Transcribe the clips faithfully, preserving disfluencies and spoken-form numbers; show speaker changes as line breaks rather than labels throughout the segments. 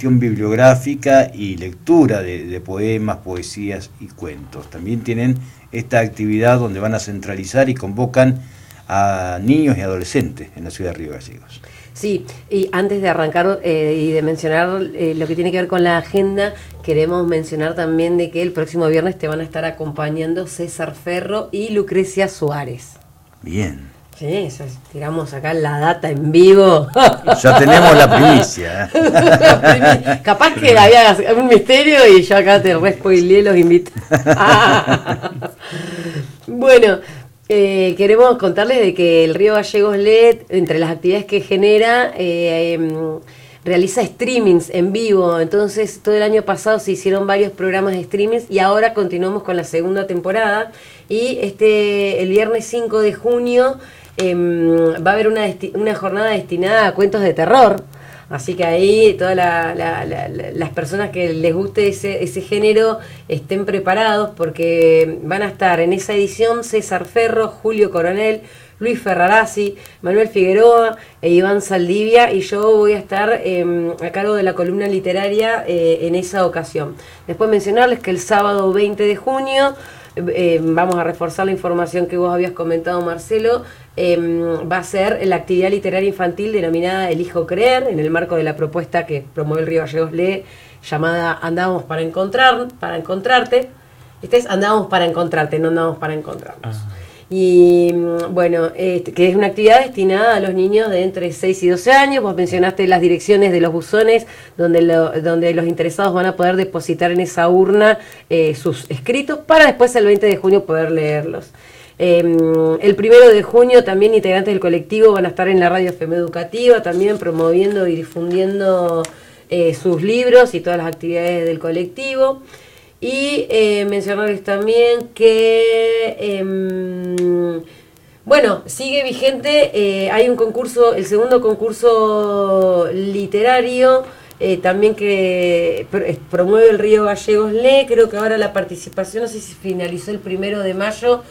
bibliográfica y lectura de, de poemas, poesías y cuentos. También tienen esta actividad donde van a centralizar y convocan a niños y adolescentes en la ciudad de Río Gallegos.
Sí, y antes de arrancar eh, y de mencionar eh, lo que tiene que ver con la agenda, queremos mencionar también de que el próximo viernes te van a estar acompañando César Ferro y Lucrecia Suárez.
Bien.
Sí, ya tiramos acá la data en vivo.
Ya tenemos la primicia. ¿eh?
Capaz que había un misterio y yo acá te respoileé los invito. Bueno, eh, queremos contarles de que el Río Gallegos L E D, entre las actividades que genera, eh, eh, realiza streamings en vivo. Entonces, todo el año pasado se hicieron varios programas de streamings y ahora continuamos con la segunda temporada. Y este el viernes cinco de junio Eh, va a haber una, una jornada destinada a cuentos de terror, así que ahí todas la, la, la, las personas que les guste ese, ese género estén preparados, porque van a estar en esa edición César Ferro, Julio Coronel, Luis Ferrarazzi, Manuel Figueroa e Iván Saldivia, y yo voy a estar eh, a cargo de la columna literaria eh, en esa ocasión. Después mencionarles que el sábado veinte de junio Eh, vamos a reforzar la información que vos habías comentado, Marcelo. Eh, va a ser la actividad literaria infantil denominada Elijo Creer, en el marco de la propuesta que promueve el Río Gallegos Lee, llamada Andamos para encontrar, para encontrarte. Este es Andamos para encontrarte, no andamos para encontrarnos. Ah. Y bueno, este, que es una actividad destinada a los niños de entre seis y doce años. Vos mencionaste las direcciones de los buzones donde, lo, donde los interesados van a poder depositar en esa urna eh, sus escritos para después el veinte de junio poder leerlos. Eh, el primero de junio también integrantes del colectivo van a estar en la radio F M Educativa también promoviendo y difundiendo eh, sus libros y todas las actividades del colectivo. Y eh, mencionarles también que, eh, bueno, sigue vigente, eh, hay un concurso, el segundo concurso literario, eh, también que pr promueve el Río Gallegos Lee. Creo que ahora la participación, no sé si finalizó el primero de mayo,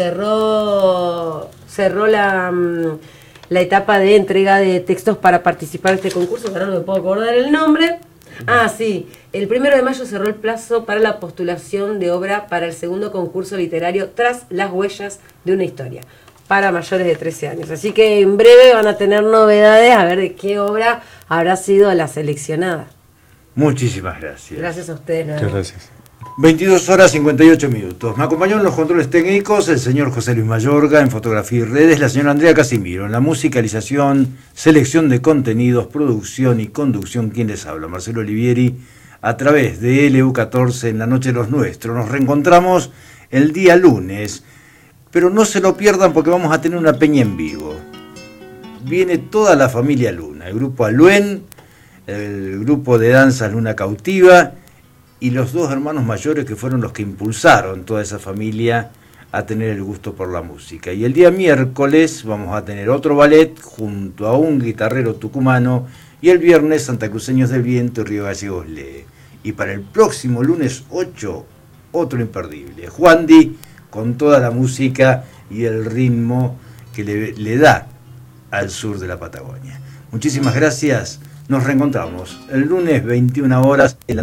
cerró, cerró la, la etapa de entrega de textos para participar en este concurso, que ahora no me puedo acordar el nombre. Ah, sí, el primero de mayo cerró el plazo para la postulación de obra para el segundo concurso literario Tras las huellas de una historia, para mayores de trece años. Así que en breve van a tener novedades, a ver de qué obra habrá sido la seleccionada.
Muchísimas gracias.
Gracias a ustedes.
Muchas gracias.
veintidós horas cincuenta y ocho minutos. Me acompañó en los controles técnicos el señor José Luis Mayorga, en fotografía y redes la señora Andrea Casimiro, en la musicalización, selección de contenidos, producción y conducción, quien les habla, Marcelo Olivieri, a través de L U catorce en la noche de los nuestros. Nos reencontramos el día lunes, pero no se lo pierdan porque vamos a tener una peña en vivo. Viene toda la familia Luna, el grupo Aluen, el grupo de danzas Luna Cautiva, y los dos hermanos mayores que fueron los que impulsaron toda esa familia a tener el gusto por la música. Y el día miércoles vamos a tener otro ballet junto a un guitarrero tucumano, y el viernes Santacruceños del Viento y Río Gallegos Lee. Y para el próximo lunes ocho, otro imperdible, Juandi, con toda la música y el ritmo que le, le da al sur de la Patagonia. Muchísimas gracias, nos reencontramos el lunes veintiuna horas en la